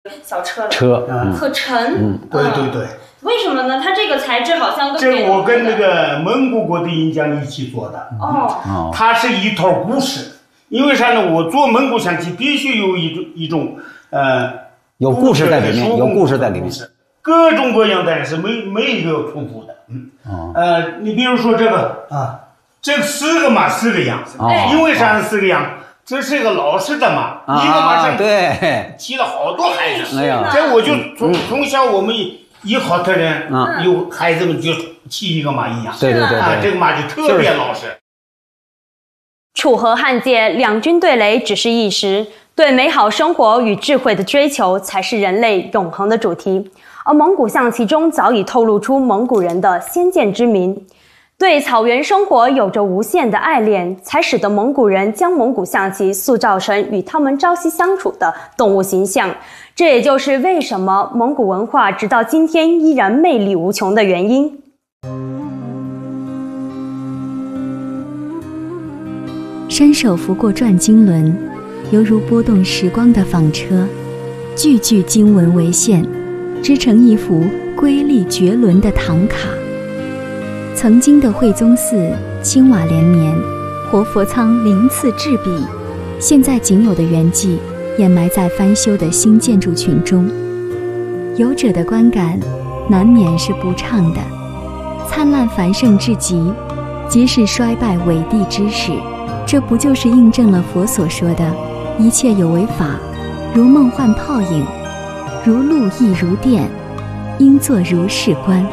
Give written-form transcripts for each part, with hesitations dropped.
小车可沉。 对对对。 为什么呢？它这个材质好像这我跟那个蒙古国的银匠一起做的。它是一套故事。因为啥呢？我做蒙古象棋必须有一种有故事在里面，有故事在里面。 各种各样的是没一个重复的。你比如说这个这4个马4个样，因为啥4个样？这是个老式的马，一个马上对骑了好多孩子。 哎呀， 这我就从小我们一好的人有孩子们就骑一个马一样。 对， 这个马就特别老实。 楚河汉界，两军对垒只是一时，对美好生活与智慧的追求才是人类永恒的主题。而蒙古象棋中早已透露出蒙古人的先见之明，对草原生活有着无限的爱恋，才使得蒙古人将蒙古象棋塑造成与他们朝夕相处的动物形象。这也就是为什么蒙古文化直到今天依然魅力无穷的原因。 伸手拂过转经轮，犹如拨动时光的纺车，句句经文为线，织成一幅瑰丽绝伦的唐卡。曾经的惠宗寺青瓦连绵，活佛仓鳞次栉比，现在仅有的圆迹掩埋在翻修的新建筑群中。游者的观感难免是不畅的。灿烂繁盛至极，即是衰败伪帝之时，这不就是印证了佛所说的一切有为法，如梦幻泡影，如露亦如电，应作如是观。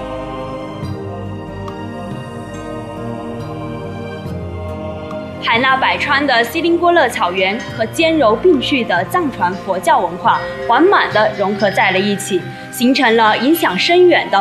海纳百川的锡林郭勒草原和兼柔并蓄的藏传佛教文化，完满地融合在了一起，形成了影响深远的